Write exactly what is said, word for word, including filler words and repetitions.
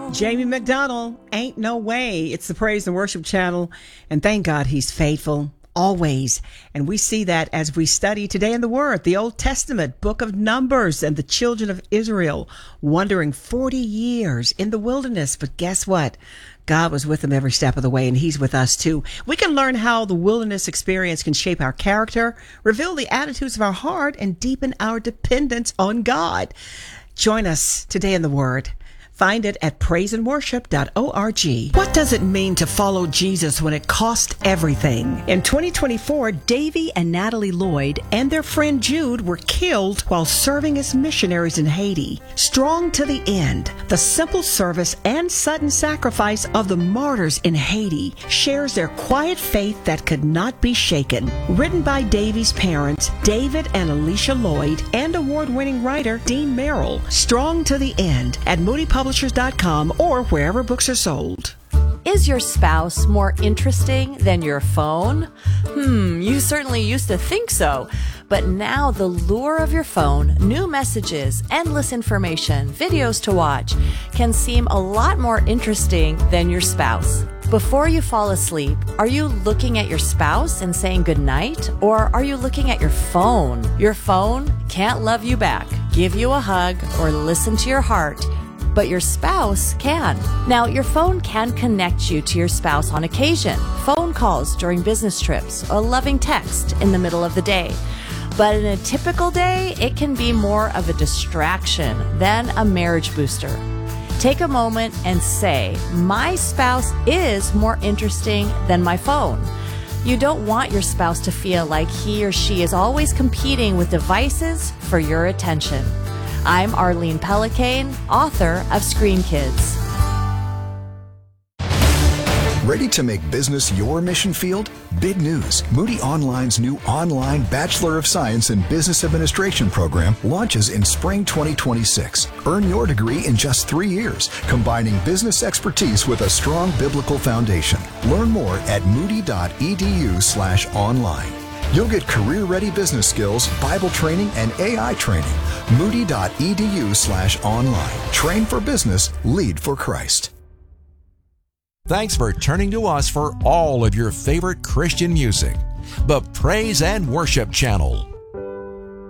Jamie McDonald, Ain't No Way. It's the Praise and Worship Channel, and thank God he's faithful always. And we see that as we study today in the Word, the Old Testament, book of Numbers, and the children of Israel wandering forty years in the wilderness. But guess what? God was with them every step of the way, and he's with us too. We can learn how the wilderness experience can shape our character, reveal the attitudes of our heart, and deepen our dependence on God. Join us today in the Word. Find it at praise and worship dot org. What does it mean to follow Jesus when it cost everything? In twenty twenty-four, Davy and Natalie Lloyd and their friend Jude were killed while serving as missionaries in Haiti. Strong to the end, the simple service and sudden sacrifice of the martyrs in Haiti shares their quiet faith that could not be shaken. Written by Davy's parents, David and Alicia Lloyd, and award-winning writer Dean Merrill. Strong to the end at Moody Publishers dot com or wherever books are sold. Is your spouse more interesting than your phone? Hmm, you certainly used to think so. But now the lure of your phone, new messages, endless information, videos to watch, can seem a lot more interesting than your spouse. Before you fall asleep, are you looking at your spouse and saying goodnight? Or are you looking at your phone? Your phone can't love you back, give you a hug, or listen to your heart. But your spouse can. Now, your phone can connect you to your spouse on occasion, phone calls during business trips, a loving text in the middle of the day. But in a typical day, it can be more of a distraction than a marriage booster. Take a moment and say, my spouse is more interesting than my phone. You don't want your spouse to feel like he or she is always competing with devices for your attention. I'm Arlene Pellicane, author of Screen Kids. Ready to make business your mission field? Big news. Moody Online's new online Bachelor of Science in Business Administration program launches in spring twenty twenty-six. Earn your degree in just three years, combining business expertise with a strong biblical foundation. Learn more at moody dot e d u slash online. You'll get career-ready business skills, Bible training, and A I training. moody dot e d u slash online. Train for business, lead for Christ. Thanks for turning to us for all of your favorite Christian music. The Praise and Worship Channel.